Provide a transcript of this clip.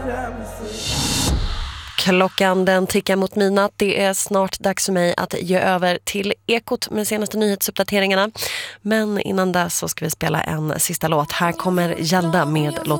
Klockan den tickar mot midnatt. Det är snart dags för mig att ge över till Ekot med senaste nyhetsuppdateringarna. Men innan dess så ska vi spela en sista låt. Här kommer Gelda med låt